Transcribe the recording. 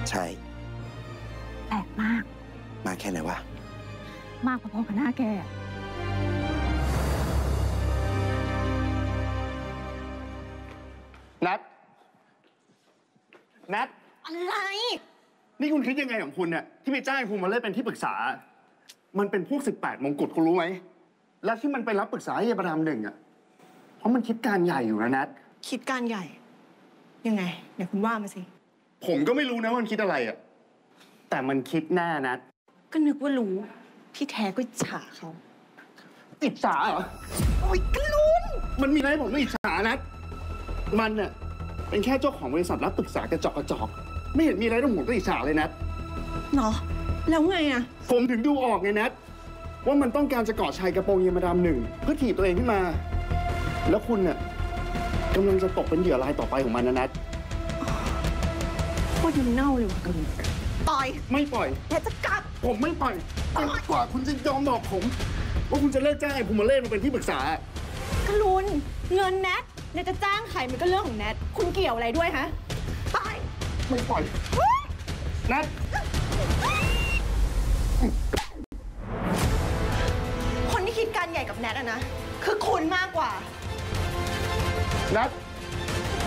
ใช่แปลกมากมากแค่ไหนวะมากพอๆกับหน้าแกนัทอะไรนี่คุณคิดยังไงของคุณเนี่ยที่ไปจ้างคุณมาเล่นเป็นที่ปรึกษามันเป็นพวก18 มงกุฎคุณรู้ไหมแล้วที่มันไปรับปรึกษาให้ยายประดามหนึ่งอ่ะเพราะมันคิดการใหญ่อยู่นะนัทคิดการใหญ่ยังไงเดี๋ยวคุณว่ามาสิผมก็ไม่รู้นะว่ามันคิดอะไรอ่ะแต่มันคิดแน่นัทก็นึกว่ารู้ที่แท้ก็อิจฉาเขาอิจฉาเหรอโอ้ยกลุนมันมีอะไรผมไม่อิจฉานัทมันเนี่ยเป็นแค่เจ้าของบริษัทรับปรึกษากระจอกไม่เห็นมีอะไรต้องห่วงก็อิจฉาเลยนัทเนาะแล้วไงอะผมถึงดูออกไงนัทว่ามันต้องการจะเกาะชายกระโปรงยายมาดามหนึ่งเพื่อถีบตัวเองขึ้นมาแล้วคุณเนี่ยกำลังจะตกเป็นเหยื่อรายต่อไปของมันนะนัทโคตรยังเน่าเลยว่ะปล่อยไม่ปล่อยแกจะกลับผมไม่ปล่อยจนกว่าคุณจะยอมบอกผมว่าคุณจะเลิกจ้างผมมาเล่นมาเป็นที่ปรึกษากลุนเงินแนทจะจ้างใครมันก็เรื่องของแนทคุณเกี่ยวอะไรด้วยฮะไปไม่ปล่อยนัทคนที่คิดการใหญ่กับแนทอะนะคือคุณมากกว่านัท